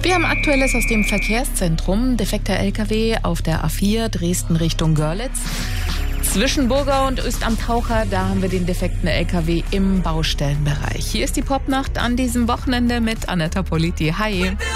Wir haben Aktuelles aus dem Verkehrszentrum. Defekter LKW auf der A4 Dresden Richtung Görlitz. Zwischen Burgau und Öst am Taucher, da haben wir den defekten LKW im Baustellenbereich. Hier ist die Popnacht an diesem Wochenende mit Anetta Politi. Hi.